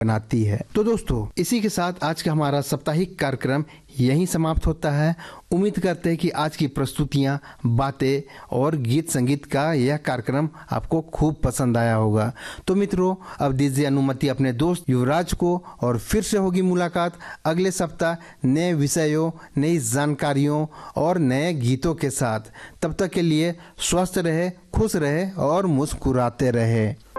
बनाती है। तो दोस्तों, इसी के साथ आज का हमारा साप्ताहिक कार्यक्रम यहीं समाप्त होता है। उम्मीद करते हैं कि आज की प्रस्तुतियां, बातें और गीत संगीत का यह कार्यक्रम आपको खूब पसंद आया होगा। तो मित्रों, अब दीजिए अनुमति अपने दोस्त युवराज को, और फिर से होगी मुलाकात अगले सप्ताह नए विषयों, नई जानकारियों और नए गीतों के साथ। तब तक के लिए स्वस्थ रहे, खुश रहे और मुस्कुराते रहे।